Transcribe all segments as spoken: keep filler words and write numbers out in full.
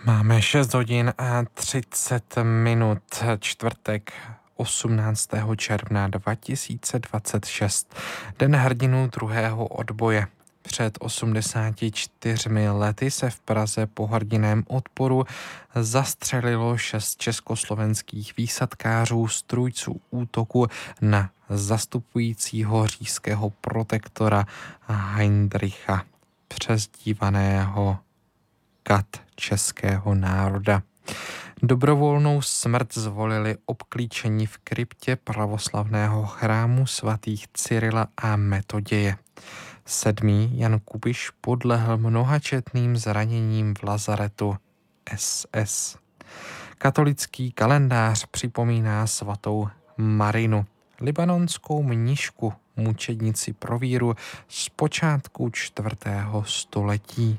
Máme šest hodin a třicet minut, čtvrtek osmnáctého června dva tisíce dvacet šest, Den hrdinů druhého odboje. Před osmdesáti čtyřmi lety se v Praze po hrdinném odporu zastřelilo šest československých výsadkářů strůjců útoku na zastupujícího říšského protektora Heydricha, přezdívaného Kat českého národa. Dobrovolnou smrt zvolili obklíčení v kryptě pravoslavného chrámu svatých Cyrila a Metoděje. Sedmý Jan Kubiš podlehl mnohačetným zraněním v lazaretu S S. Katolický kalendář připomíná svatou Marinu, libanonskou mnišku, mučednici pro víru z počátku čtvrtého století.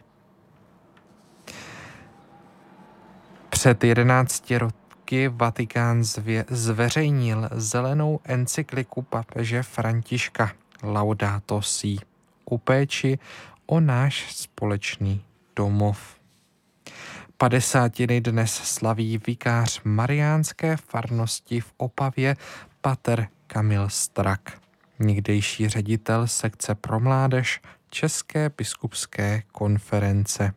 Před jedenácti roky Vatikán zvě- zveřejnil zelenou encykliku papeže Františka Laudato Si o péči o náš společný domov. Padesátiny dnes slaví vikář mariánské farnosti v Opavě pater Kamil Strak, někdejší ředitel sekce pro mládež České biskupské konference.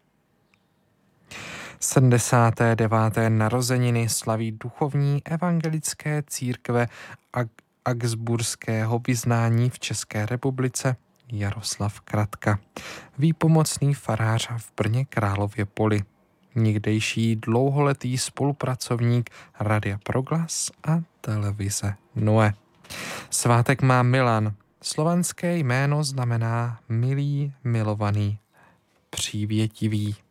sedmdesáté deváté narozeniny slaví duchovní evangelické církve augsburského vyznání v České republice Jaroslav Kratka, výpomocný farář v Brně Králově Poli, někdejší dlouholetý spolupracovník Radia Proglas a televize Noe. Svátek má Milan. Slovanské jméno znamená milý, milovaný, přívětivý.